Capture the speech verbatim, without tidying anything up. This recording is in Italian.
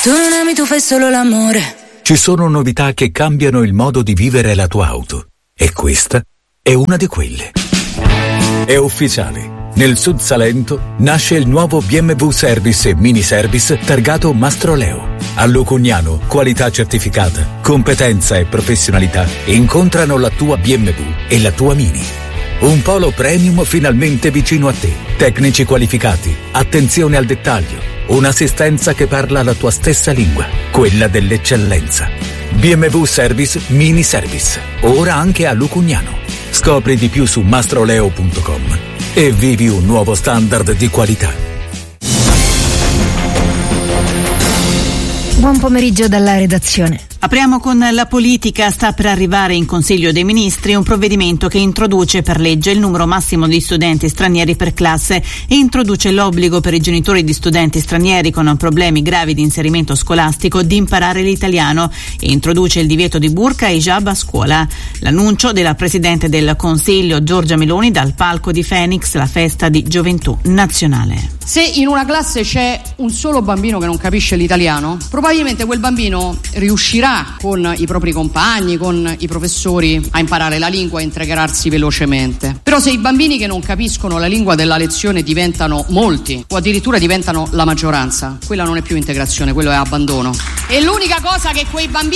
Tu non ami, tu fai solo l'amore. Ci sono novità che cambiano il modo di vivere la tua auto. E questa è una di quelle. È ufficiale. Nel Sud Salento nasce il nuovo B M W Service e Mini Service targato Mastroleo. A Lucugnano, qualità certificata, competenza e professionalità incontrano la tua B M W e la tua Mini. Un polo premium finalmente vicino a te. Tecnici qualificati, attenzione al dettaglio, un'assistenza che parla la tua stessa lingua, quella dell'eccellenza. B M W Service Mini Service, ora anche a Lucugnano. Scopri di più su mastroleo punto com e vivi un nuovo standard di qualità. Buon pomeriggio dalla redazione. Apriamo con la politica. Sta per arrivare in Consiglio dei Ministri un provvedimento che introduce per legge il numero massimo di studenti stranieri per classe e introduce l'obbligo per i genitori di studenti stranieri con problemi gravi di inserimento scolastico di imparare l'italiano e introduce il divieto di burqa e hijab a scuola. L'annuncio della Presidente del Consiglio Giorgia Meloni dal palco di Phoenix, la festa di gioventù nazionale. Se in una classe c'è un solo bambino che non capisce l'italiano, probabilmente quel bambino riuscirà con i propri compagni, con i professori a imparare la lingua e integrarsi velocemente. Però se i bambini che non capiscono la lingua della lezione diventano molti o addirittura diventano la maggioranza, quella non è più integrazione, quello è abbandono. E l'unica cosa che quei bambini